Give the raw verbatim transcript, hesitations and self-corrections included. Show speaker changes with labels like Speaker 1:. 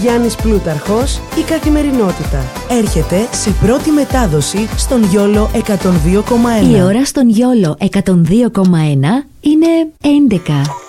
Speaker 1: Γιάννης Πλούταρχος, η καθημερινότητα. Έρχεται σε πρώτη μετάδοση στον Γιόλο εκατόν δύο κόμμα ένα.
Speaker 2: Η ώρα στον Γιόλο εκατόν δύο κόμμα ένα είναι έντεκα.